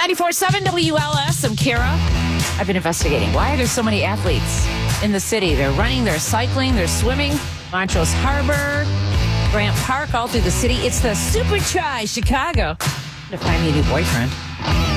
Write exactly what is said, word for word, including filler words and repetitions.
ninety-four point seven W L S. I'm Kara. I've been investigating. Why are there so many athletes in the city? They're running, they're cycling, they're swimming. Montrose Harbor, Grant Park, all through the city. It's the Super Try Chicago. To find me a new boyfriend.